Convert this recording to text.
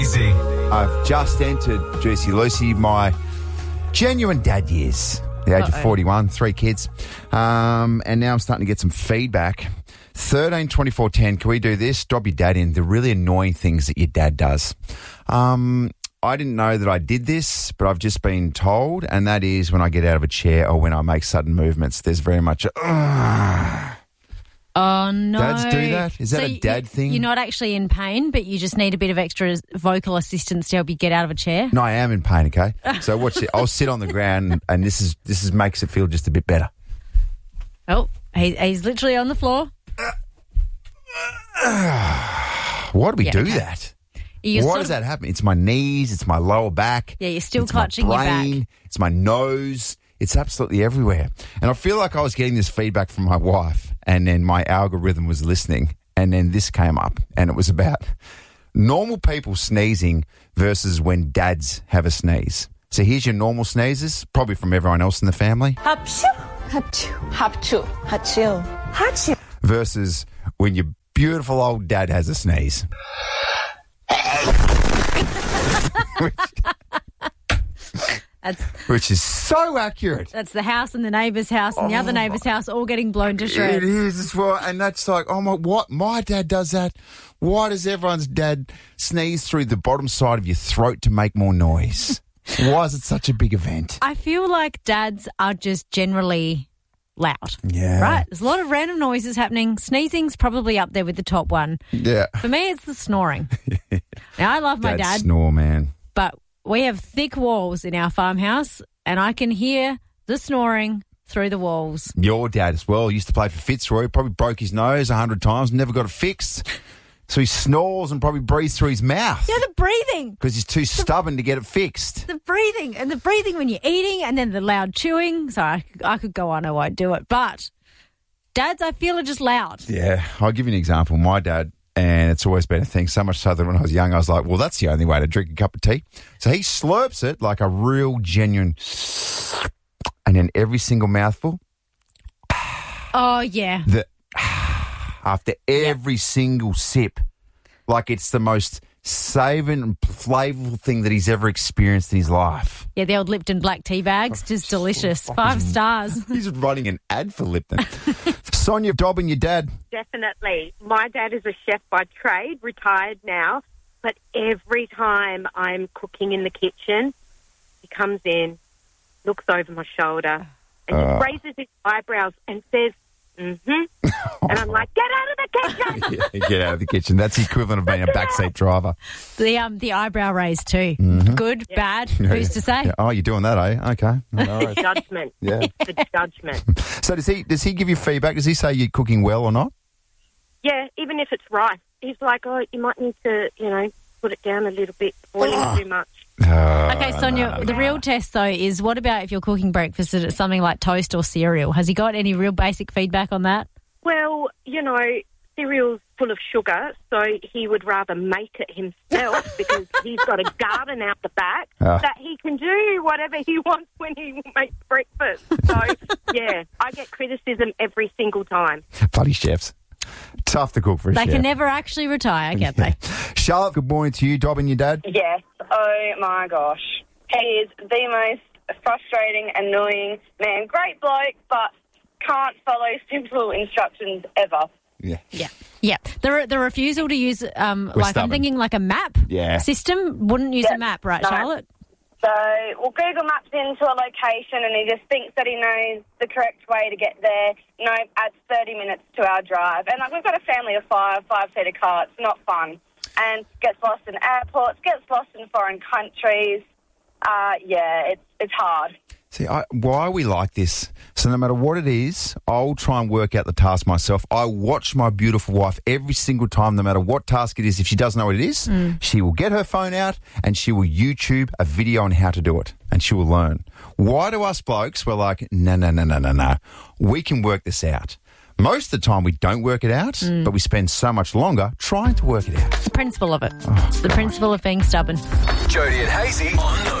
Easy. I've just entered, Juicy Lucy, my genuine dad years. The age of 41, 3 kids. And now I'm starting to get some feedback. 13, 24, 10, can we do this? Drop your dad in. The really annoying things that your dad does. I didn't know that I did this, but I've just been told, and that is when I get out of a chair or when I make sudden movements, there's very much a... Oh, no. Dads do that? Is that a dad thing? You're not actually in pain, but you just need a bit of extra vocal assistance to help you get out of a chair? No, I am in pain, okay? So watch it. I'll sit on the ground, and this is makes it feel just a bit better. Oh, he's literally on the floor. Why do we do that? Why does that happen? It's my knees, it's my lower back. Yeah, you're still it's clutching my brain, your back. It's my nose. It's absolutely everywhere. And I feel like I was getting this feedback from my wife, and then my algorithm was listening, and then this came up, and it was about normal people sneezing versus when dads have a sneeze. So here's your normal sneezes, probably from everyone else in the family. Hapshoo, hapshoo, hapshoo, hapshoo, hapshoo. Versus when your beautiful old dad has a sneeze. Which is so accurate. That's the house and the neighbour's house and the other neighbour's house all getting blown to shreds. It is as well. And that's like, oh my, what? My dad does that. Why does everyone's dad sneeze through the bottom side of your throat to make more noise? Why is it such a big event? I feel like dads are just generally loud. Yeah. Right? There's a lot of random noises happening. Sneezing's probably up there with the top one. Yeah. For me, it's the snoring. Now, I love my dad. Snore, man. But we have thick walls in our farmhouse, and I can hear the snoring through the walls. Your dad as well used to play for Fitzroy. Probably broke his nose 100 times, never got it fixed. So he snores and probably breathes through his mouth. Yeah, the breathing. Because he's too stubborn to get it fixed. The breathing. And the breathing when you're eating, and then the loud chewing. Sorry, I could go on, I won't do it. But dads, I feel, are just loud. Yeah. I'll give you an example. My dad, and it's always been a thing, so much so that when I was young, I was like, well, that's the only way to drink a cup of tea. So he slurps it like a real genuine, and then every single mouthful. Oh, yeah. After every single sip, like it's the most savouring and flavourful thing that he's ever experienced in his life. Yeah, the old Lipton black tea bags, just delicious. 5 stars. He's running an ad for Lipton. Sonia, Dobbin, your dad. Definitely. My dad is a chef by trade, retired now, but every time I'm cooking in the kitchen, he comes in, looks over my shoulder, and just raises his eyebrows and says, mm-hmm. And I'm like, get out of the kitchen! Yeah, get out of the kitchen. That's the equivalent of being a backseat driver. The eyebrow raise too. Mm-hmm. Good, bad, who's to say? Yeah. Oh, you're doing that, eh? Okay. It's the judgment. Yeah. It's the judgment. So does he give you feedback? Does he say you're cooking well or not? Yeah, even if it's rice. He's like, oh, you might need to, put it down a little bit, boiling too much. Okay, Sonia, the real test, though, is what about if you're cooking breakfast and it's something like toast or cereal? Has he got any real basic feedback on that? Well, cereal's full of sugar, so he would rather make it himself because he's got a garden out the back that he can do whatever he wants when he makes breakfast. So, yeah, I get criticism every single time. Bloody chefs. Tough to cook for a chef. They can never actually retire, can't they? Charlotte, good morning to you. Dobbin, your dad? Yes. Oh, my gosh. He is the most frustrating, annoying man. Great bloke, but can't follow simple instructions ever. Yeah. The refusal to use, I'm thinking like a map system. Wouldn't use a map, right, Charlotte? So we'll Google Maps into a location and he just thinks that he knows the correct way to get there. Adds 30 minutes to our drive. And we've got a family of 5-seater car. It's not fun. And gets lost in airports, gets lost in foreign countries. It's hard. See, why are we like this? So no matter what it is, I'll try and work out the task myself. I watch my beautiful wife every single time, no matter what task it is. If she doesn't know what it is, she will get her phone out and she will YouTube a video on how to do it, and she will learn. Why do us blokes, we're like, no, we can work this out. Most of the time we don't work it out, but we spend so much longer trying to work it out. It's the principle of it. It's the principle of being stubborn. Jody and Hazy on